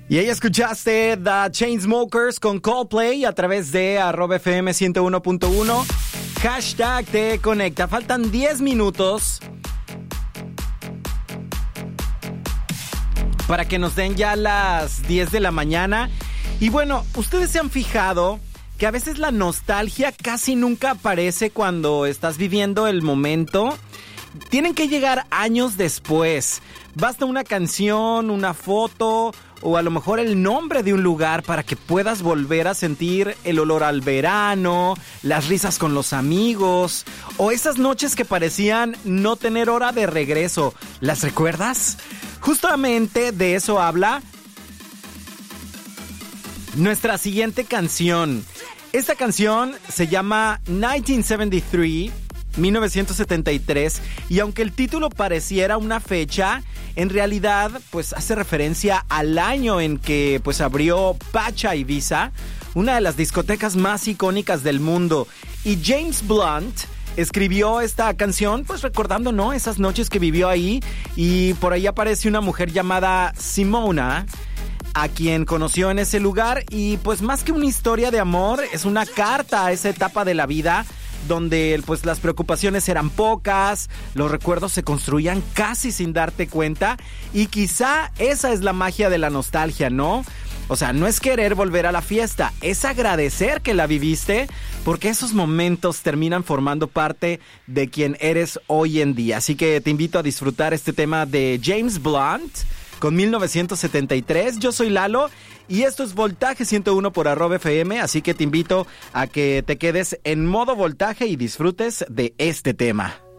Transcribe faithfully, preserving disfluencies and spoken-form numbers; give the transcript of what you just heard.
Y ahí escuchaste The Chainsmokers con Coldplay a través de arroba F M ciento uno punto uno. Hashtag te conecta. Faltan diez minutos para que nos den ya las diez de la mañana. Y bueno, ustedes se han fijado que a veces la nostalgia casi nunca aparece cuando estás viviendo el momento. Tienen que llegar años después. Basta una canción, una foto o a lo mejor el nombre de un lugar para que puedas volver a sentir el olor al verano, las risas con los amigos o esas noches que parecían no tener hora de regreso. ¿Las recuerdas? Justamente de eso habla nuestra siguiente canción. Esta canción se llama mil novecientos setenta y tres, mil novecientos setenta y tres, y aunque el título pareciera una fecha, en realidad pues hace referencia al año en que pues abrió Pacha Ibiza, una de las discotecas más icónicas del mundo. Y James Blunt escribió esta canción pues recordando, ¿no?, esas noches que vivió ahí. Y por ahí aparece una mujer llamada Simona, a quien conoció en ese lugar. Y pues más que una historia de amor, es una carta a esa etapa de la vida donde pues las preocupaciones eran pocas, los recuerdos se construían casi sin darte cuenta. Y quizá esa es la magia de la nostalgia, ¿no? O sea, no es querer volver a la fiesta, es agradecer que la viviste, porque esos momentos terminan formando parte de quien eres hoy en día. Así que te invito a disfrutar este tema de James Blunt con mil novecientos setenta y tres. Yo soy Lalo y esto es Voltaje ciento uno por arroba F M, así que te invito a que te quedes en modo voltaje y disfrutes de este tema.